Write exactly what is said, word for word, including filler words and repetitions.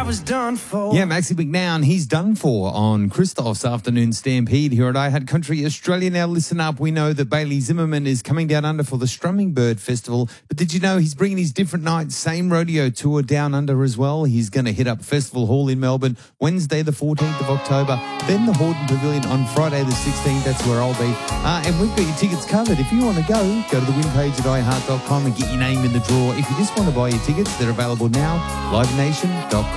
was done for. Yeah, Maxie McNown, he's done for on Christoph's Afternoon Stampede here at I Had Country Australia. Now listen up, we know that Bailey Zimmerman is coming down under for the Strumming Bird Festival, but did you know he's bringing his Different Nights Same Rodeo tour down under as well? He's going to hit up Festival Hall in Melbourne Wednesday the fourteenth of October, then the Hordern Pavilion on Friday the sixteenth, that's where I'll be. Uh, and we've got your tickets covered. If you want to go, go to the win page at i heart dot com and get your name in the draw. If you just want to buy your tickets, they're available now, live nation dot com.